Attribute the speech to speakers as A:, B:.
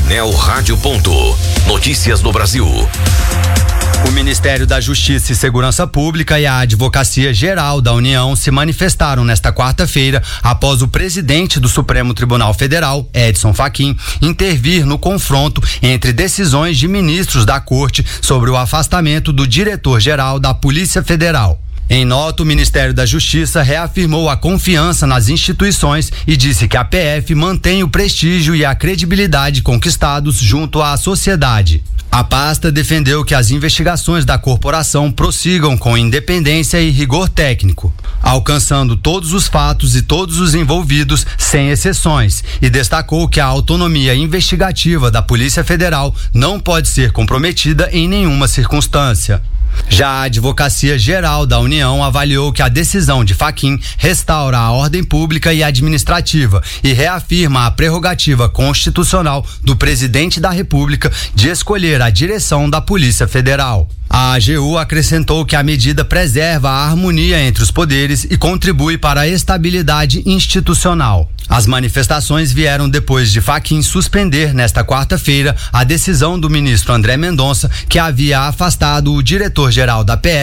A: Neo Rádio. Notícias do Brasil.
B: O Ministério da Justiça e Segurança Pública e a Advocacia Geral da União se manifestaram nesta quarta-feira após o presidente do Supremo Tribunal Federal, Edson Fachin, intervir no confronto entre decisões de ministros da Corte sobre o afastamento do diretor-geral da Polícia Federal. Em nota, o Ministério da Justiça reafirmou a confiança nas instituições e disse que a PF mantém o prestígio e a credibilidade conquistados junto à sociedade. A pasta defendeu que as investigações da corporação prossigam com independência e rigor técnico, alcançando todos os fatos e todos os envolvidos, sem exceções, e destacou que a autonomia investigativa da Polícia Federal não pode ser comprometida em nenhuma circunstância. Já a Advocacia Geral da União avaliou que a decisão de Fachin restaura a ordem pública e administrativa e reafirma a prerrogativa constitucional do presidente da República de escolher a direção da Polícia Federal. A AGU acrescentou que a medida preserva a harmonia entre os poderes e contribui para a estabilidade institucional. As manifestações vieram depois de Fachin suspender nesta quarta-feira a decisão do ministro André Mendonça, que havia afastado o diretor-geral da PF,